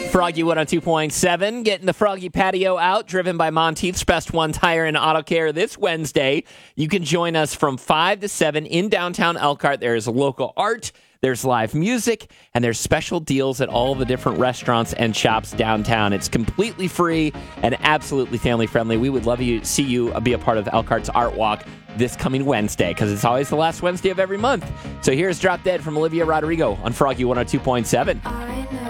Froggy 102.7, getting the Froggy patio out, driven by Monteith's Best One Tire and Auto Care this Wednesday. You can join us from 5 to 7 in downtown Elkhart. There is local art, there's live music, and there's special deals at all the different restaurants and shops downtown. It's completely free and absolutely family-friendly. We would love to see you be a part of Elkhart's Art Walk this coming Wednesday, because it's always the last Wednesday of every month. So here's Drop Dead from Olivia Rodrigo on Froggy 102.7.